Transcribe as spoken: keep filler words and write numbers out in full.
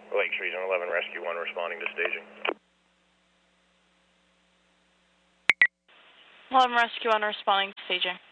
Lake Street on eleven, Rescue one responding to staging. eleven Rescue one responding to staging.